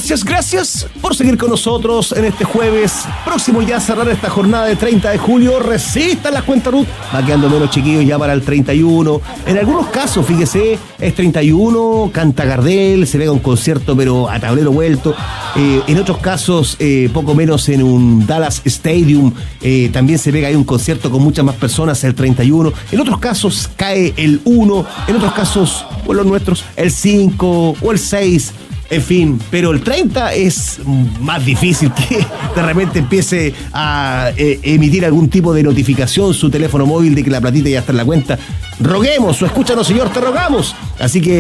Gracias por seguir con nosotros en este jueves. Próximo ya a cerrar esta jornada de 30 de julio. Resistan las cuentas RUT. Va quedando menos, chiquillos, ya para el 31. En algunos casos, fíjese, es 31, canta Gardel, se pega un concierto pero a tablero vuelto. En otros casos, poco menos en un Dallas Stadium, también se pega ahí un concierto con muchas más personas el 31. En otros casos cae el 1. En otros casos, o los nuestros, el 5 o el 6. En fin, pero el 30 es más difícil que de repente empiece a emitir algún tipo de notificación su teléfono móvil de que la platita ya está en la cuenta. Roguemos, o escúchanos, señor, te rogamos. Así que